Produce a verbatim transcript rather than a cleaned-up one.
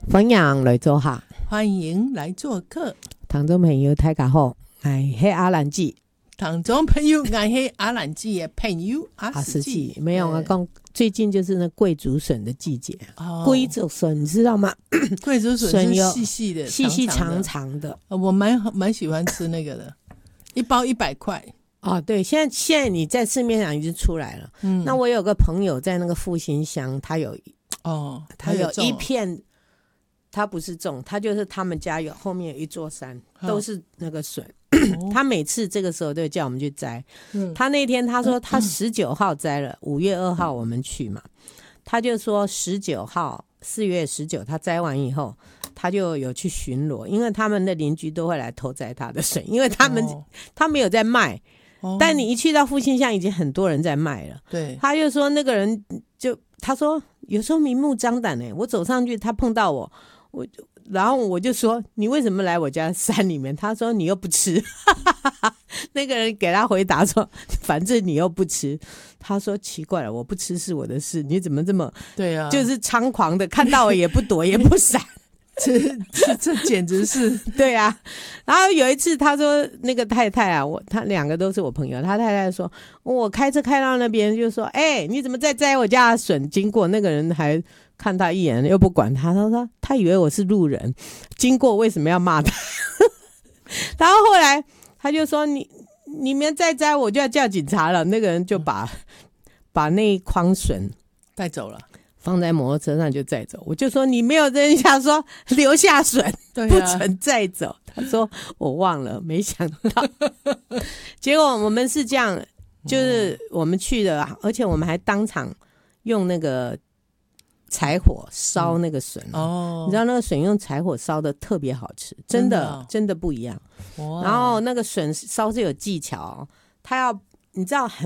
欢迎来做客， 欢迎来做客。 听众朋友大家好，哎，是阿兰姐。 听众朋友，我是阿兰姐的朋友阿斯姐。 没有啊，刚最近就是那桂竹笋的季节。 哦， 桂竹笋你知道吗？ 桂竹笋是细细的、 细细长长长的。 呃我蛮蛮喜欢吃那个的，一包一百块。 哦，对，现在现在你在市面上已经出来了。嗯，那我有个朋友在那个复兴乡，他有哦， 他有一片。他不是种，他就是他们家有后面有一座山，都是那个笋。哦、他每次这个时候都会叫我们去摘。嗯、他那天他说他十九号摘了，五、嗯、月二号我们去嘛，他就说十九号四月十九他摘完以后，他就有去巡逻，因为他们的邻居都会来偷摘他的笋，因为他们、哦、他没有在卖、哦，但你一去到复兴乡已经很多人在卖了。 对， 他就说那个人就他说有时候明目张胆哎，我走上去他碰到我。我然后我就说你为什么来我家山里面？他说你又不吃。那个人给他回答说反正你又不吃。他说奇怪了，我不吃是我的事，你怎么这么对啊， 就是猖狂的，看到我也不躲也不闪。 这这这简直是对啊。然后有一次他说那个太太啊，我他两个都是我朋友，他太太说我开车开到那边就说哎、欸，你怎么在摘我家的笋？经过那个人还看他一眼又不管他，他说他以为我是路人经过为什么要骂他？然后后来他就说你你们再摘我就要叫警察了。那个人就把、嗯、把那一筐笋带走了， 放在摩托车上就载走。我就说你没有人家说留下笋、啊、不准载走。他说我忘了，没想到。结果我们是这样，就是我们去的，而且我们还当场用那个柴火烧那个笋、嗯哦、你知道那个笋用柴火烧的特别好吃，真的真的, 哦、真的不一样。然后那个笋烧是有技巧、哦，它要你知道很